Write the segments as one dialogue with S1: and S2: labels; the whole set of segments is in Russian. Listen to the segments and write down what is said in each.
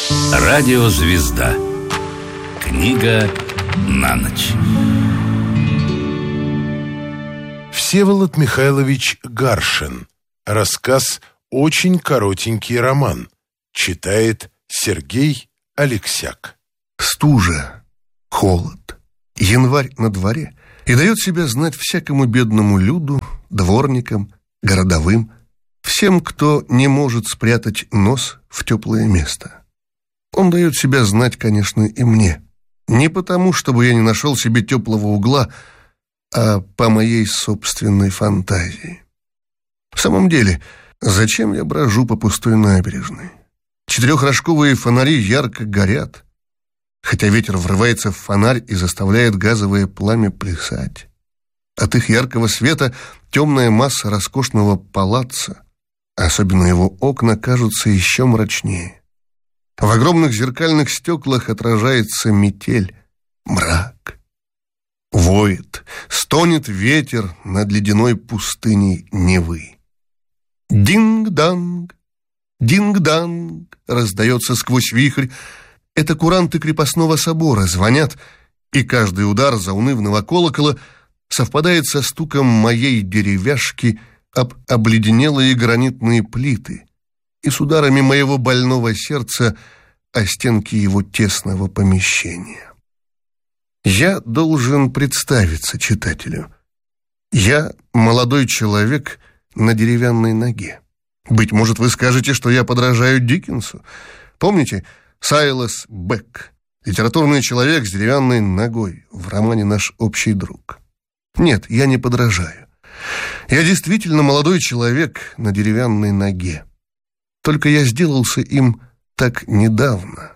S1: Радиозвезда. Книга на ночь.
S2: Всеволод Михайлович Гаршин. Рассказ «Очень коротенький роман». Читает Сергей Алексяк.
S3: Стужа, холод, январь на дворе, и дает себя знать всякому бедному люду, дворникам, городовым, всем, кто не может спрятать нос в теплое место. Он дает себя знать, конечно, и мне. Не потому, чтобы я не нашел себе теплого угла, а по моей собственной фантазии. В самом деле, зачем я брожу по пустой набережной? Четырехрожковые фонари ярко горят, хотя ветер врывается в фонарь и заставляет газовое пламя плясать. От их яркого света темная масса роскошного палаца, особенно его окна, кажутся еще мрачнее. В огромных зеркальных стеклах отражается метель, мрак. Воет, стонет ветер над ледяной пустыней Невы. Динг-данг, динг-данг раздается сквозь вихрь. Это куранты крепостного собора звонят, и каждый удар заунывного колокола совпадает со стуком моей деревяшки об обледенелые гранитные плиты и с ударами моего больного сердца о стенки его тесного помещения. Я должен представиться читателю. Я молодой человек на деревянной ноге. Быть может, вы скажете, что я подражаю Диккенсу. Помните Сайлас Бэк, литературный человек с деревянной ногой в романе «Наш общий друг»? Нет, я не подражаю. Я действительно молодой человек на деревянной ноге. Только я сделался им так недавно.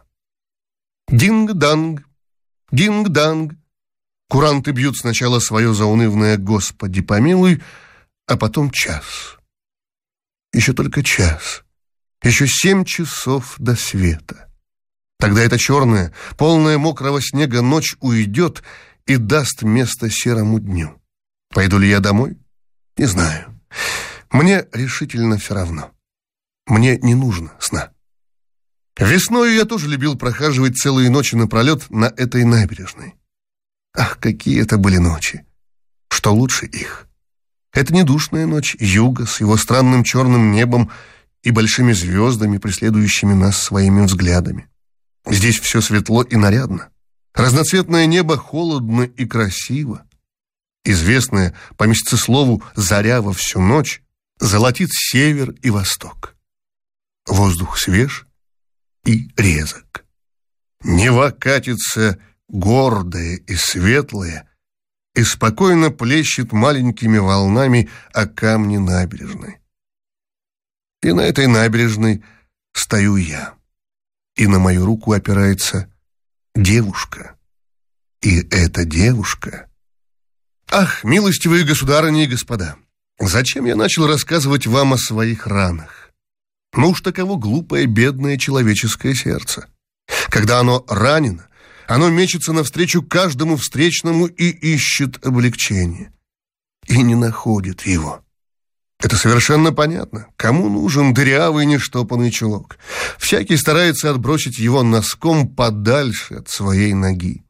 S3: Динг-данг, динг-данг. Куранты бьют сначала свое заунывное «Господи помилуй», а потом час. Еще только час. Еще 7 часов до света. Тогда эта черная, полная мокрого снега ночь уйдет и даст место серому дню. Пойду ли я домой? Не знаю. Мне решительно все равно. Мне не нужно сна. Весною я тоже любил прохаживать целые ночи напролет на этой набережной. Ах, какие это были ночи! Что лучше их? Это не душная ночь юга с его странным черным небом и большими звездами, преследующими нас своими взглядами. Здесь все светло и нарядно. Разноцветное небо холодно и красиво. Известная по месяцеслову заря во всю ночь золотит север и восток. Воздух свеж и резок. Нева катится гордая и светлая и спокойно плещет маленькими волнами о камни набережной. И на этой набережной стою я, и на мою руку опирается девушка. И эта девушка... Ах, милостивые государыни и господа, зачем я начал рассказывать вам о своих ранах? Ну уж таково глупое, бедное человеческое сердце. Когда оно ранено, оно мечется навстречу каждому встречному и ищет облегчения. И не находит его. Это совершенно понятно. Кому нужен дырявый нештопанный чулок? Всякий старается отбросить его носком подальше от своей ноги.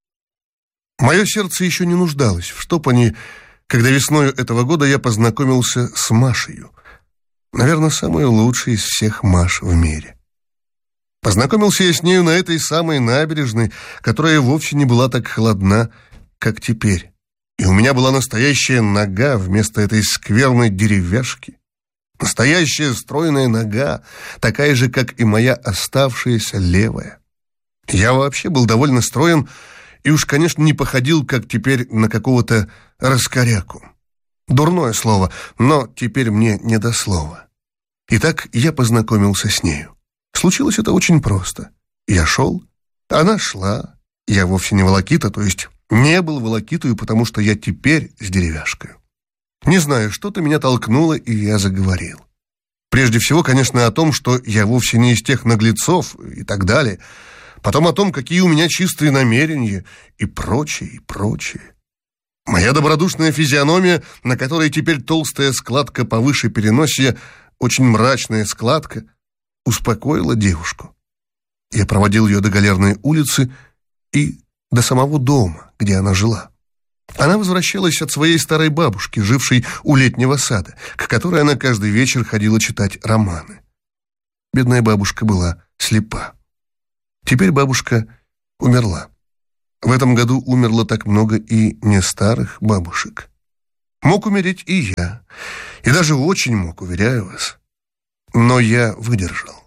S3: Мое сердце еще не нуждалось в штопании, когда весною этого года я познакомился с Машею. Наверное, самой лучшей из всех Маш в мире. Познакомился я с нею на этой самой набережной, которая вовсе не была так холодна, как теперь. И у меня была настоящая нога вместо этой скверной деревяшки. Настоящая стройная нога, такая же, как и моя оставшаяся левая. Я вообще был довольно строен и уж, конечно, не походил, как теперь, на какого-то раскоряку. Дурное слово, но теперь мне не до слова. Итак, я познакомился с нею. Случилось это очень просто. Я шел, она шла. Я вовсе не волокита, то есть не был волокитою, потому что я теперь с деревяшкой. Не знаю, что-то меня толкнуло, и я заговорил. Прежде всего, конечно, о том, что я вовсе не из тех наглецов и так далее. Потом о том, какие у меня чистые намерения и прочее, и прочее. Моя добродушная физиономия, на которой теперь толстая складка повыше переносия, очень мрачная складка, успокоила девушку. Я проводил ее до Галерной улицы и до самого дома, где она жила. Она возвращалась от своей старой бабушки, жившей у Летнего сада, к которой она каждый вечер ходила читать романы. Бедная бабушка была слепа. Теперь бабушка умерла. В этом году умерло так много и не старых бабушек. Мог умереть и я, и даже очень мог, уверяю вас. Но я выдержал.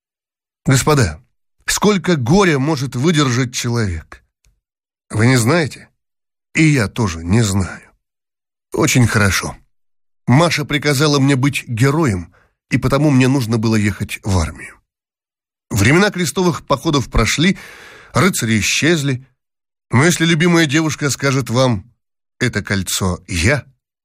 S3: Господа, сколько горя может выдержать человек? Вы не знаете? И я тоже не знаю. Очень хорошо. Маша приказала мне быть героем, и потому мне нужно было ехать в армию. Времена крестовых походов прошли, рыцари исчезли, но если любимая девушка скажет вам «это кольцо я»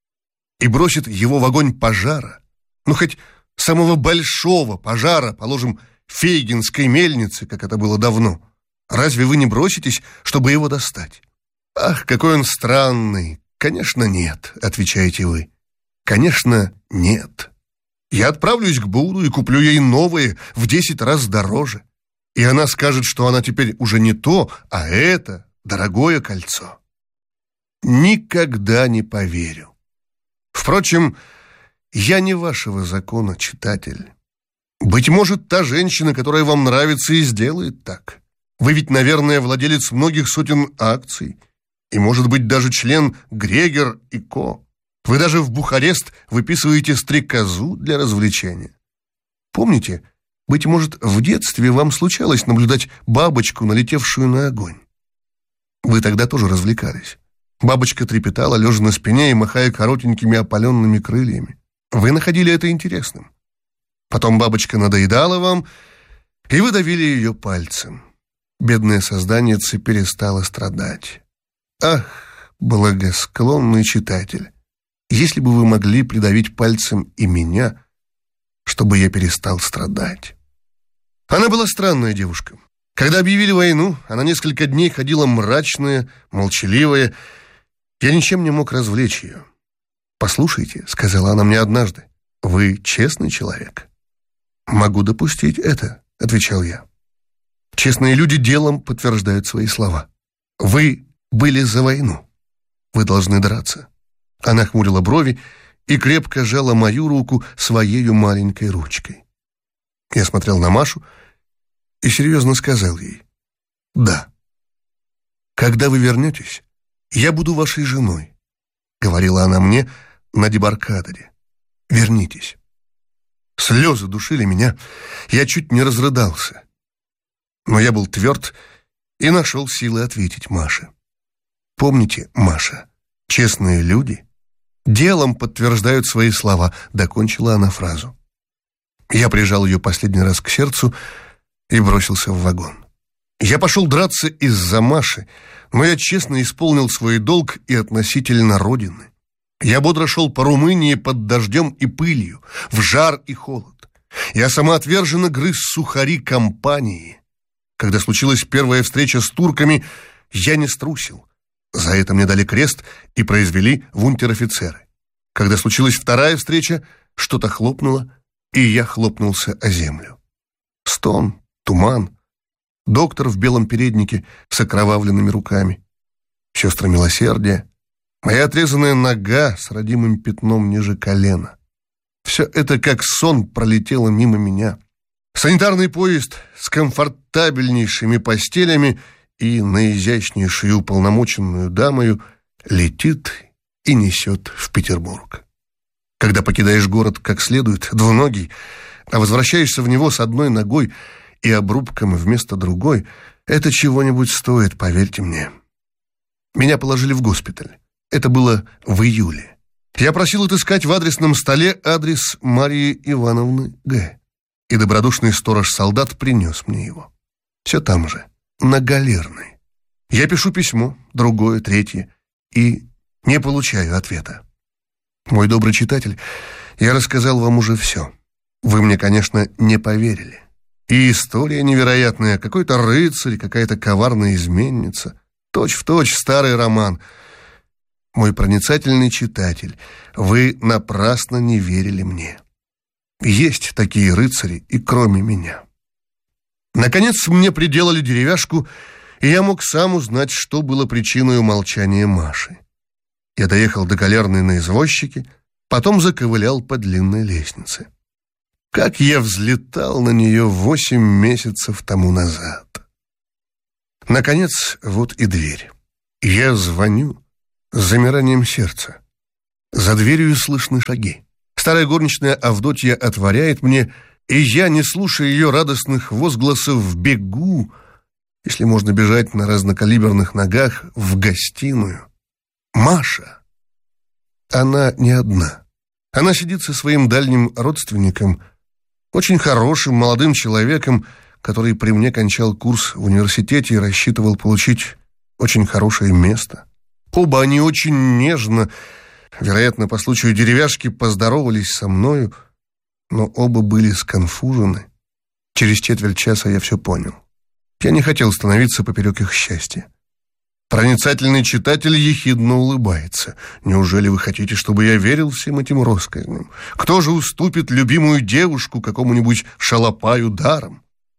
S3: и бросит его в огонь пожара, ну хоть самого большого пожара, положим, Фейгинской мельницы, как это было давно, разве вы не броситесь, чтобы его достать? «Ах, какой он странный!» «Конечно, нет», — отвечаете вы. «Конечно, нет. Я отправлюсь к Буду и куплю ей новые в 10 раз дороже. И она скажет, что она теперь уже не то, а это дорогое кольцо. Никогда не поверю. Впрочем, я не вашего закона, читатель. Быть может, та женщина, которая вам нравится, и сделает так. Вы ведь, наверное, владелец многих сотен акций, и, может быть, даже член Грегер и Ко. Вы даже в Бухарест выписываете стрекозу для развлечения. Помните, быть может, в детстве вам случалось наблюдать бабочку, налетевшую на огонь? Вы тогда тоже развлекались. Бабочка трепетала, лежа на спине и махая коротенькими опаленными крыльями. Вы находили это интересным. Потом бабочка надоедала вам, и вы давили ее пальцем. Бедное созданице перестало страдать. Ах, благосклонный читатель, если бы вы могли придавить пальцем и меня, чтобы я перестал страдать. Она была странная девушка. Когда объявили войну, она несколько дней ходила мрачная, молчаливая. Я ничем не мог развлечь ее. «Послушайте», — сказала она мне однажды, — «вы честный человек». «Могу допустить это», — отвечал я. «Честные люди делом подтверждают свои слова. Вы были за войну. Вы должны драться». Она хмурила брови и крепко сжала мою руку своею маленькой ручкой. Я смотрел на Машу и серьезно сказал ей: «Да. Когда вы вернетесь, я буду вашей женой», — говорила она мне на дебаркадере. «Вернитесь». Слезы душили меня, я чуть не разрыдался. Но я был тверд и нашел силы ответить Маше. «Помните, Маша, честные люди делом подтверждают свои слова», — докончила она фразу. Я прижал ее последний раз к сердцу и бросился в вагон. Я пошел драться из-за Маши, но я честно исполнил свой долг и относительно Родины. Я бодро шел по Румынии под дождем и пылью, в жар и холод. Я самоотверженно грыз сухари компании. Когда случилась первая встреча с турками, я не струсил. За это мне дали крест и произвели в унтер-офицеры. Когда случилась вторая встреча, что-то хлопнуло, и я хлопнулся о землю. Стон, туман, доктор в белом переднике с окровавленными руками, сестры милосердия, моя отрезанная нога с родимым пятном ниже колена. Все это как сон пролетело мимо меня. Санитарный поезд с комфортабельнейшими постелями и наизящнейшую уполномоченную дамою летит и несет в Петербург. Когда покидаешь город как следует, двуногий, а возвращаешься в него с одной ногой и обрубком вместо другой, это чего-нибудь стоит, поверьте мне. Меня положили в госпиталь. Это было в июле. Я просил отыскать в адресном столе адрес Марии Ивановны Г. И добродушный сторож-солдат принес мне его. Все там же, на Галерной. Я пишу письмо, другое, третье, и не получаю ответа. Мой добрый читатель, я рассказал вам уже все. Вы мне, конечно, не поверили. И история невероятная, какой-то рыцарь, какая-то коварная изменница. Точь-в-точь старый роман. Мой проницательный читатель, вы напрасно не верили мне. Есть такие рыцари и кроме меня. Наконец мне приделали деревяшку, и я мог сам узнать, что было причиной молчания Маши. Я доехал до Галерной на извозчике, потом заковылял по длинной лестнице. Как я взлетал на нее 8 месяцев тому назад. Наконец, вот и дверь. Я звоню с замиранием сердца. За дверью слышны шаги. Старая горничная Авдотья отворяет мне, и я, не слушая ее радостных возгласов, бегу, если можно бежать на разнокалиберных ногах, в гостиную. Маша. Она не одна. Она сидит со своим дальним родственником, очень хорошим молодым человеком, который при мне кончал курс в университете и рассчитывал получить очень хорошее место. Оба они очень нежно, вероятно, по случаю деревяшки, поздоровались со мною, но оба были сконфужены. Через четверть часа я все понял. Я не хотел становиться поперек их счастья. Проницательный читатель ехидно улыбается. Неужели вы хотите, чтобы я верил всем этим россказням? Кто же уступит любимую девушку какому-нибудь шалопаю даром?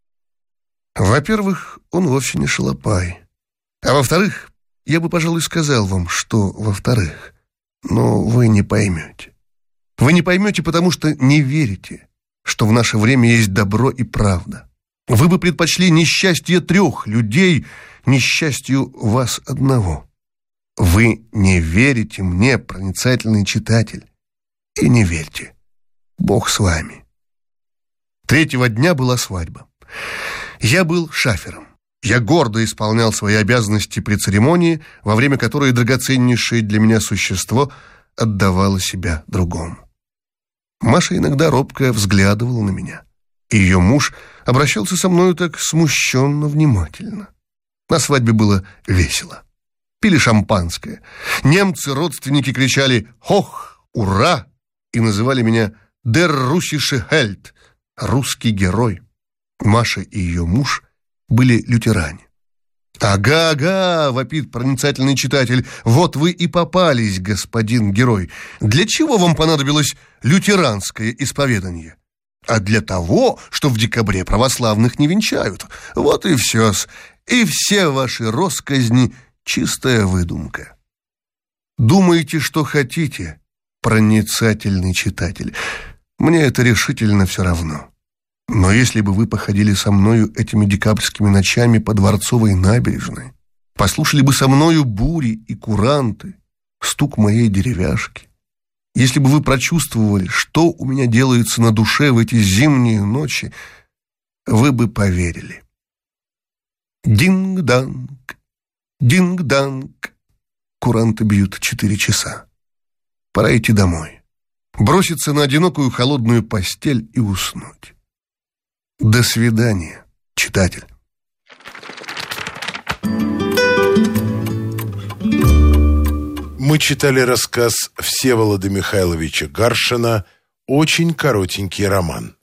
S3: Во-первых, он вовсе не шалопай. А во-вторых, я бы, пожалуй, сказал вам, что во-вторых. Но вы не поймете. Вы не поймете, потому что не верите, что в наше время есть добро и правда. Вы бы предпочли несчастье 3 людей несчастью вас одного. Вы не верите мне, проницательный читатель, и не верьте. Бог с вами. 3-го дня была свадьба. Я был шафером. Я гордо исполнял свои обязанности при церемонии, во время которой драгоценнейшее для меня существо отдавало себя другому. Маша иногда робко взглядывала на меня, и ее муж обращался со мною так смущенно внимательно. На свадьбе было весело. Пили шампанское. Немцы-родственники кричали «Хох! Ура!» и называли меня «Дер Руссische Held» — «русский герой». Маша и ее муж были лютеране. «Ага, — вопит проницательный читатель, — вот вы и попались, господин герой. Для чего вам понадобилось лютеранское исповедание? А для того, что в декабре православных не венчают. Вот и все-с. И все ваши россказни — чистая выдумка. Думаете, что хотите, проницательный читатель. Мне это решительно все равно. Но если бы вы походили со мною этими декабрьскими ночами по Дворцовой набережной, послушали бы со мною бури и куранты, стук моей деревяшки, если бы вы прочувствовали, что у меня делается на душе в эти зимние ночи, вы бы поверили. Динг-данг, динг-данг. Куранты бьют 4 часа. Пора идти домой, броситься на одинокую холодную постель и уснуть. До свидания, читатель.
S2: Мы читали рассказ Всеволода Михайловича Гаршина «Очень коротенький роман».